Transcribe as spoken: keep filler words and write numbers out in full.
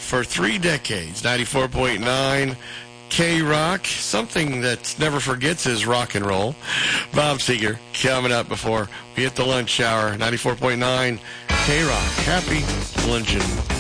for three decades. ninety-four point nine K-Rock. Something that never forgets is rock and roll. Bob Seger coming up before we hit the lunch hour. ninety-four point nine K-Rock. Happy luncheon.